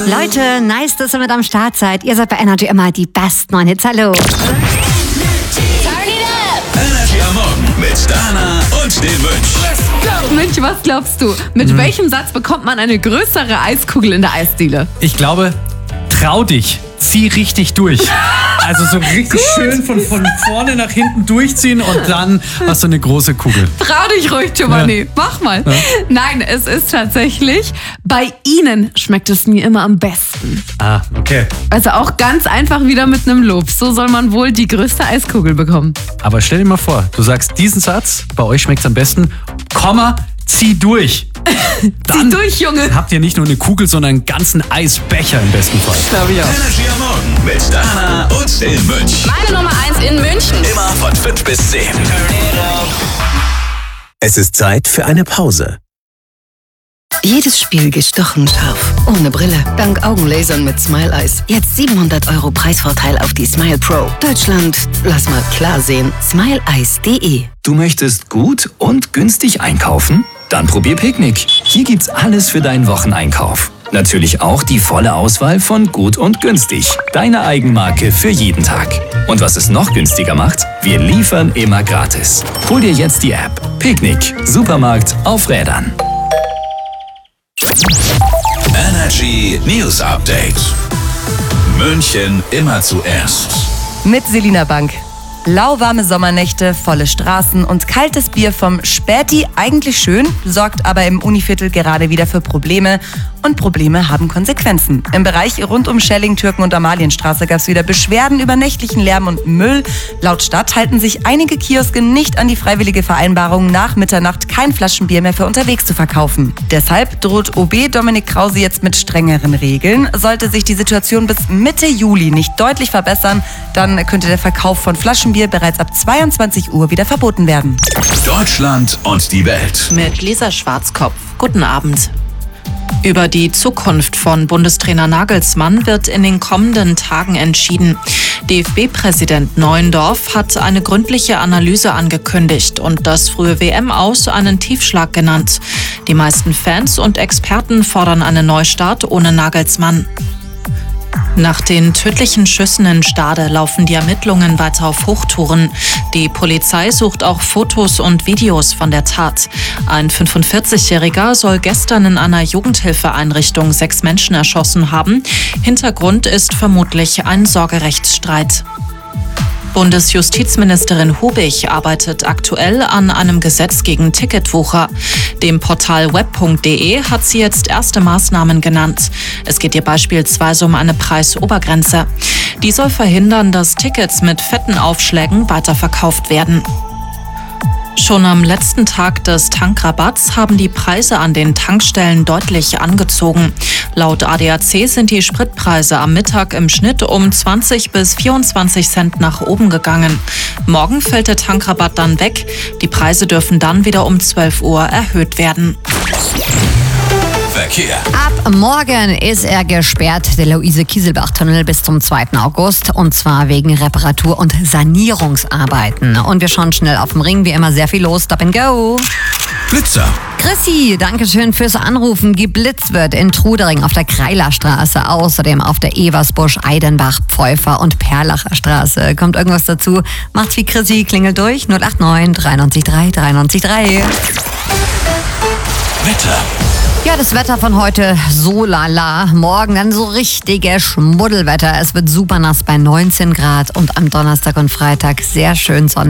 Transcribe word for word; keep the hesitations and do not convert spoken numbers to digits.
Leute, nice, dass ihr mit am Start seid. Ihr seid bei Energy immer die besten neuen Hits. Hallo. Energy am Morgen mit Dana und dem Mönch. Mönch, was glaubst du? Mit mhm. welchem Satz bekommt man eine größere Eiskugel in der Eisdiele? Ich glaube, trau dich, zieh richtig durch. Also so richtig schön von, von vorne nach hinten durchziehen und dann hast du eine große Kugel. Trau dich ruhig, Giovanni. Ja. Mach mal. Ja. Nein, es ist tatsächlich, bei Ihnen schmeckt es mir immer am besten. Ah, okay. Also auch ganz einfach wieder mit einem Lob. So soll man wohl die größte Eiskugel bekommen. Aber stell dir mal vor, du sagst diesen Satz, bei euch schmeckt es am besten, Komma, zieh durch. Dann zieh durch, Junge. Habt ihr nicht nur eine Kugel, sondern einen ganzen Eisbecher im besten Fall. Glaube ich auch. Energy am Morgen mit Dana und dem Mönch. Meine Nummer eins in München. Immer von fünf bis zehn. Es ist Zeit für eine Pause. Jedes Spiel gestochen scharf. Ohne Brille. Dank Augenlasern mit Smile Eyes. Jetzt siebenhundert Euro Preisvorteil auf die Smile Pro. Deutschland, lass mal klar sehen. smile eyes punkt de. Du möchtest gut und günstig einkaufen? Dann probier Picknick. Hier gibt's alles für deinen Wocheneinkauf. Natürlich auch die volle Auswahl von gut und günstig. Deine Eigenmarke für jeden Tag. Und was es noch günstiger macht? Wir liefern immer gratis. Hol dir jetzt die App. Picknick. Supermarkt auf Rädern. Energy News Update. München immer zuerst. Mit Selina Bank. Lauwarme Sommernächte, volle Straßen und kaltes Bier vom Späti, eigentlich schön, sorgt aber im Univiertel gerade wieder für Probleme. Und Probleme haben Konsequenzen. Im Bereich rund um Schelling, Türken und Amalienstraße gab es wieder Beschwerden über nächtlichen Lärm und Müll. Laut Stadt halten sich einige Kioske nicht an die freiwillige Vereinbarung, nach Mitternacht kein Flaschenbier mehr für unterwegs zu verkaufen. Deshalb droht O B Dominik Krause jetzt mit strengeren Regeln. Sollte sich die Situation bis Mitte Juli nicht deutlich verbessern, dann könnte der Verkauf von Flaschenbier bereits ab zweiundzwanzig Uhr wieder verboten werden. Deutschland und die Welt. Mit Lisa Schwarzkopf. Guten Abend. Über die Zukunft von Bundestrainer Nagelsmann wird in den kommenden Tagen entschieden. D F B-Präsident Neuendorf hat eine gründliche Analyse angekündigt und das frühe W M-Aus einen Tiefschlag genannt. Die meisten Fans und Experten fordern einen Neustart ohne Nagelsmann. Nach den tödlichen Schüssen in Stade laufen die Ermittlungen weiter auf Hochtouren. Die Polizei sucht auch Fotos und Videos von der Tat. Ein fünfundvierzigjähriger soll gestern in einer Jugendhilfeeinrichtung sechs Menschen erschossen haben. Hintergrund ist vermutlich ein Sorgerechtsstreit. Bundesjustizministerin Hubig arbeitet aktuell an einem Gesetz gegen Ticketwucher. Dem Portal web punkt de hat sie jetzt erste Maßnahmen genannt. Es geht ihr beispielsweise um eine Preisobergrenze. Die soll verhindern, dass Tickets mit fetten Aufschlägen weiterverkauft werden. Schon am letzten Tag des Tankrabatts haben die Preise an den Tankstellen deutlich angezogen. Laut A D A C sind die Spritpreise am Mittag im Schnitt um zwanzig bis vierundzwanzig Cent nach oben gegangen. Morgen fällt der Tankrabatt dann weg. Die Preise dürfen dann wieder um zwölf Uhr erhöht werden. Verkehr. Ab morgen ist er gesperrt, der Luise-Kieselbach-Tunnel, bis zum zweiten August. Und zwar wegen Reparatur- und Sanierungsarbeiten. Und wir schauen schnell auf dem Ring, wie immer sehr viel los. Stop and go. Blitzer. Chrissy, danke schön fürs Anrufen. Geblitzt wird in Trudering auf der Kreilerstraße, außerdem auf der Eversbusch, Eidenbach, Pfeufer und Perlacher Straße. Kommt irgendwas dazu? Macht's wie Chrissy, klingelt durch null acht neun drei neun drei drei neun drei. Wetter. Ja, das Wetter von heute so lala. Morgen dann so richtiges Schmuddelwetter. Es wird super nass bei neunzehn Grad und am Donnerstag und Freitag sehr schön sonnig.